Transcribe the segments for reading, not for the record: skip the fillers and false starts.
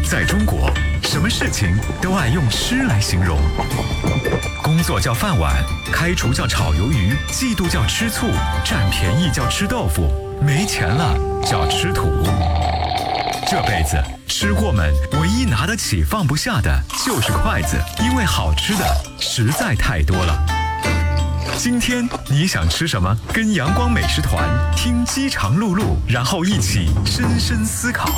在中国，什么事情都爱用吃来形容。工作叫饭碗，开除叫炒鱿鱼，嫉妒叫吃醋，占便宜叫吃豆腐，没钱了叫吃土。这辈子吃货们唯一拿得起放不下的就是筷子，因为好吃的实在太多了。今天你想吃什么？跟阳光美食团听饥肠辘辘，然后一起深深思考。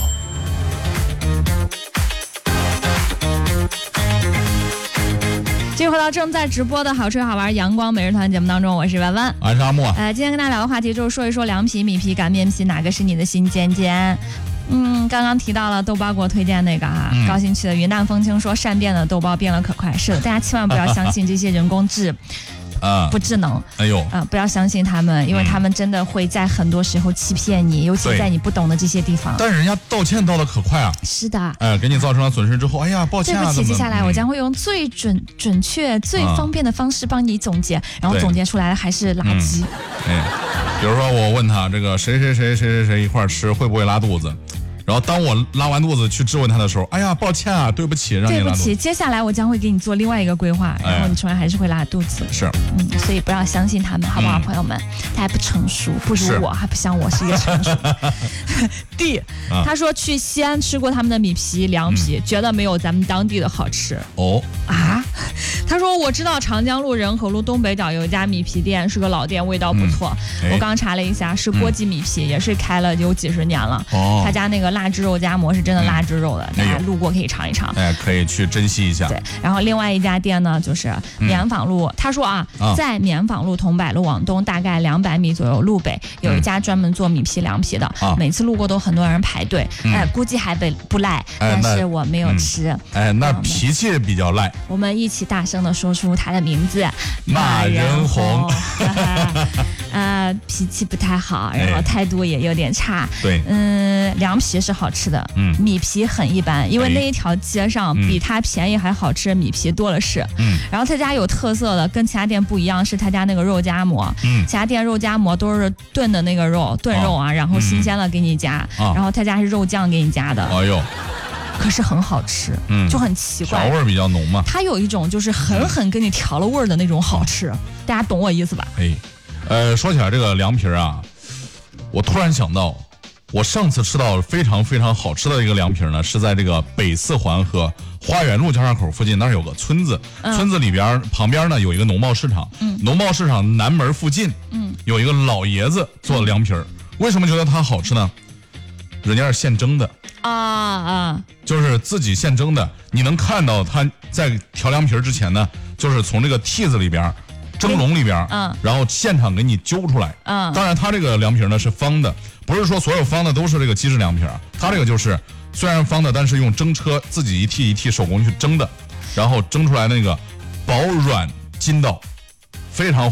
继续回到正在直播的好吃好玩阳光每日团节目当中，我是文文， 我是阿莫。 今天跟大家聊的话题就是说一说凉皮、米皮、擀面皮哪个是你的新尖尖。刚刚提到了豆包给我推荐那个高新区的云淡风轻说善变的豆包变了可快。是的，大家千万不要相信这些人工智不智能，不要相信他们，因为他们真的会在很多时候欺骗你，尤其在你不懂的这些地方。 但是人家道歉道得可快啊！ 是的， 给你造成了损失之后，哎呀，抱歉啊， 对不起，接下来我将会用最准确、最方便的方式帮你总结，然后总结出来的还是垃圾。 比如说我问他这个谁一块吃会不会拉肚子？然后当我拉完肚子去质问他的时候，哎呀，抱歉啊，对不起，让你拉肚子。对不起， 接下来我将会给你做另外一个规划，然后你突然还是会拉肚子。 是， 所以不要相信他们，好不好，朋友们？他还不成熟，不如我，还不像我是一个成熟。D，他说去西安吃过他们的米皮、凉皮，觉得没有咱们当地的好吃。他说我知道长江路仁和路东北角有一家米皮店，是个老店，味道不错。我刚查了一下，是郭记米皮，也是开了有几十年了。他家那个辣汁肉夹馍是真的辣汁肉的，大家路过可以尝一尝。 可以去珍惜一下。 对，然后另外一家店呢，就是棉纺路。他说在棉纺路桐柏路往东大概200米左右路北有一家专门做米皮凉皮的，每次路过都很多人排队。估计还不赖，但是我没有吃。 那脾气比较赖。 我们一起大声的说出他的名字， 马人红。 脾气不太好，然后态度也有点差。 对， 凉皮是好吃的，米皮很一般，因为那一条街上比它便宜还好吃的米皮多了是。然后他家有特色的，跟其他店不一样，是他家那个肉夹馍。其他店肉夹馍都是炖的那个肉，炖肉啊，然后新鲜了给你加，然后他家是肉酱给你加的。 哎呦。 可是很好吃，就很奇怪， 调味比较浓嘛。 它有一种就是狠给你调了味儿的那种好吃，大家懂我意思吧？ 说起来这个凉皮啊，我突然想到，我上次吃到非常非常好吃的一个凉皮呢，是在这个北四环和花园路交叉口附近，那儿有个村子，村子里边旁边呢有一个农贸市场，农贸市场南门附近，有一个老爷子做的凉皮儿。为什么觉得它好吃呢？人家是现蒸的。就是自己现蒸的，你能看到他在调凉皮之前呢，就是从这个屉子里边、蒸笼里边，然后现场给你揪出来。当然，他这个凉皮呢是方的，不是说所有方的都是这个机制凉皮，他这个就是虽然方的，但是用蒸车自己一屉一屉手工去蒸的，然后蒸出来那个薄软筋道，非常。